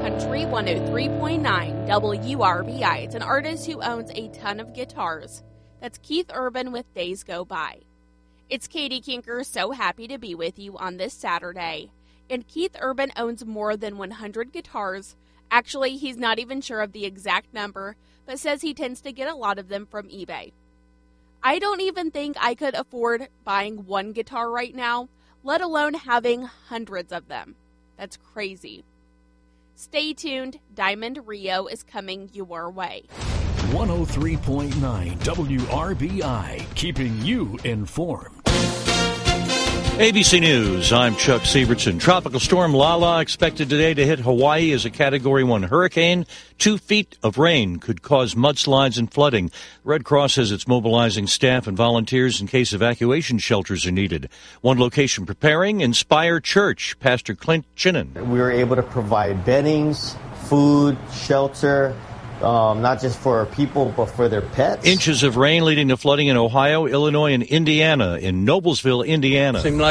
Country 103.9 WRBI. It's an artist who owns a ton of guitars. That's Keith Urban with Days Go By. It's Katie Kinker, so happy to be with you on this Saturday. And Keith Urban owns more than 100 guitars. Actually, he's not even sure of the exact number, but says he tends to get a lot of them from eBay. I don't even think I could afford buying one guitar right now, let alone having hundreds of them. That's crazy. Stay tuned. Diamond Rio is coming your way. 103.9 WRBI, keeping you informed. ABC News, I'm Chuck Sievertson. Tropical storm Lala expected today to hit Hawaii as a Category 1 hurricane. 2 feet of rain could cause mudslides and flooding. Red Cross says it's mobilizing staff and volunteers in case evacuation shelters are needed. One location preparing, Inspire Church. Pastor Clint Chinnan. We were able to provide beddings, food, shelter, not just for people, but for their pets. Inches of rain leading to flooding in Ohio, Illinois, and Indiana. In Noblesville, Indiana.